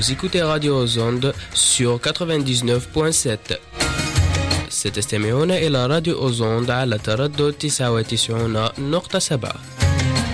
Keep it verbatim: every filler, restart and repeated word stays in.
Vous écoutez Radio Ozonde sur quatre-vingt-dix-neuf point sept. ستستمعون إلى راديو أوزوند على تردد تسعة وتسعين نقطة سبعة.